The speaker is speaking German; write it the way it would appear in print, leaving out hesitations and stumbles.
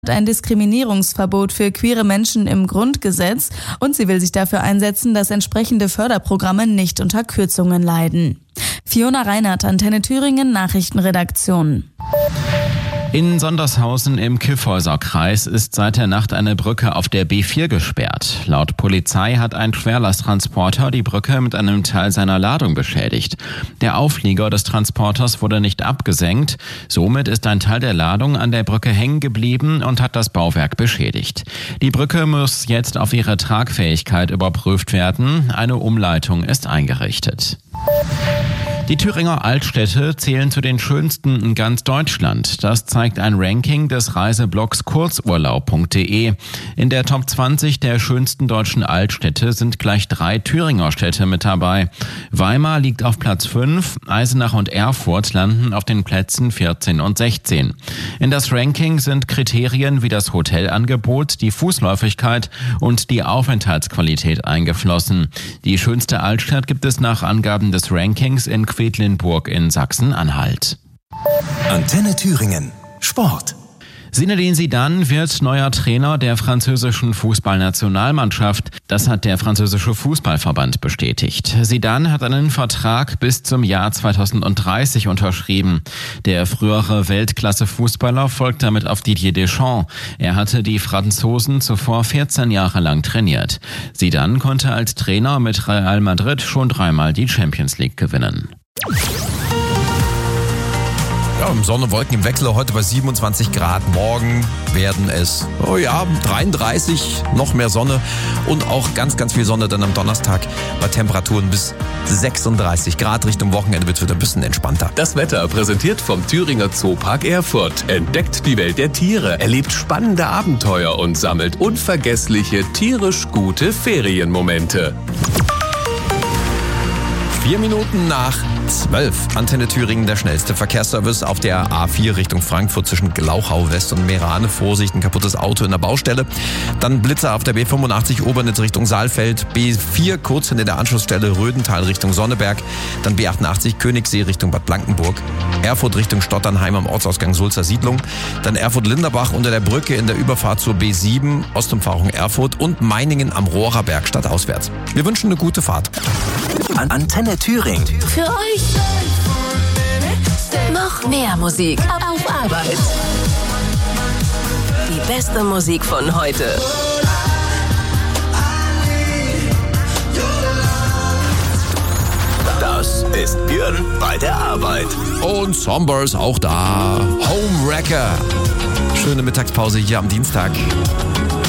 ein Diskriminierungsverbot für queere Menschen im Grundgesetz und sie will sich dafür einsetzen, dass entsprechende Förderprogramme nicht unter Kürzungen leiden. Fiona Reinhardt, Antenne Thüringen, Nachrichtenredaktion. In Sondershausen im Kyffhäuser-Kreis ist seit der Nacht eine Brücke auf der B4 gesperrt. Laut Polizei hat ein Schwerlasttransporter die Brücke mit einem Teil seiner Ladung beschädigt. Der Auflieger des Transporters wurde nicht abgesenkt. Somit ist ein Teil der Ladung an der Brücke hängen geblieben und hat das Bauwerk beschädigt. Die Brücke muss jetzt auf ihre Tragfähigkeit überprüft werden. Eine Umleitung ist eingerichtet. Die Thüringer Altstädte zählen zu den schönsten in ganz Deutschland. Das zeigt ein Ranking des Reiseblogs Kurzurlaub.de. In der Top 20 der schönsten deutschen Altstädte sind gleich 3 Thüringer Städte mit dabei. Weimar liegt auf Platz 5, Eisenach und Erfurt landen auf den Plätzen 14 und 16. In das Ranking sind Kriterien wie das Hotelangebot, die Fußläufigkeit und die Aufenthaltsqualität eingeflossen. Die schönste Altstadt gibt es nach Angaben des Rankings in Quedlinburg in Sachsen-Anhalt. Antenne Thüringen. Sport. Zinedine Zidane wird neuer Trainer der französischen Fußballnationalmannschaft. Das hat der französische Fußballverband bestätigt. Zidane hat einen Vertrag bis zum Jahr 2030 unterschrieben. Der frühere Weltklasse-Fußballer folgt damit auf Didier Deschamps. Er hatte die Franzosen zuvor 14 Jahre lang trainiert. Zidane konnte als Trainer mit Real Madrid schon 3-mal die Champions League gewinnen. Ja, Sonne, Wolken im Wechsel, heute bei 27 Grad. Morgen werden es, 33, noch mehr Sonne und auch ganz, ganz viel Sonne dann am Donnerstag bei Temperaturen bis 36 Grad. Richtung Wochenende wird es wieder ein bisschen entspannter. Das Wetter präsentiert vom Thüringer Zoopark Erfurt. Entdeckt die Welt der Tiere, erlebt spannende Abenteuer und sammelt unvergessliche, tierisch gute Ferienmomente. 4 Minuten nach 12. Antenne Thüringen, der schnellste Verkehrsservice auf der A4 Richtung Frankfurt zwischen Glauchau West und Meerane. Vorsicht, ein kaputtes Auto in der Baustelle. Dann Blitzer auf der B85 Obernitz Richtung Saalfeld. B4 kurz hinter der Anschlussstelle Rödental Richtung Sonneberg. Dann B88 Königssee Richtung Bad Blankenburg. Erfurt Richtung Stotternheim am Ortsausgang Sulzer Siedlung. Dann Erfurt-Linderbach unter der Brücke in der Überfahrt zur B7 Ostumfahrung Erfurt und Meiningen am Rohrer stadtauswärts. Wir wünschen eine gute Fahrt. Antenne Thüringen. Für euch noch mehr Musik auf Arbeit. Die beste Musik von heute. Das ist Björn bei der Arbeit. Und Sombers auch da. Homewrecker. Schöne Mittagspause hier am Dienstag.